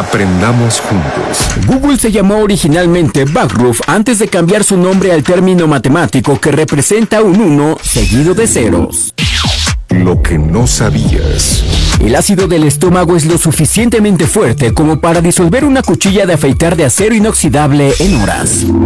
Aprendamos juntos. Google se llamó originalmente Backroof antes de cambiar su nombre al término matemático que representa un 1 seguido de ceros. Lo que no sabías. El ácido del estómago es lo suficientemente fuerte como para disolver una cuchilla de afeitar de acero inoxidable en horas.